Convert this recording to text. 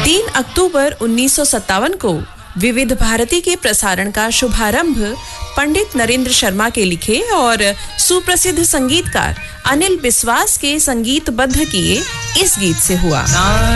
3 अक्टूबर 1957 को विविध भारती के प्रसारण का शुभारंभ पंडित नरेंद्र शर्मा के लिखे और सुप्रसिद्ध संगीतकार अनिल बिस्वास के संगीतबद्ध किए इस गीत से हुआ।